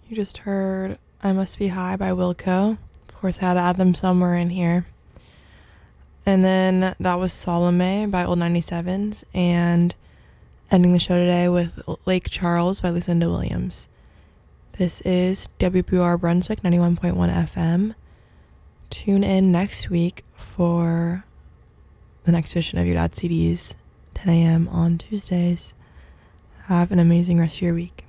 You just heard I Must Be High by Wilco. Of course, I had to add them somewhere in here. And then that was Salome by Old 97s. And ending the show today with Lake Charles by Lucinda Williams. This is WPR Brunswick 91.1 FM. Tune in next week for the next edition of Your Dad's CDs, 10 a.m. on Tuesdays. Have an amazing rest of your week.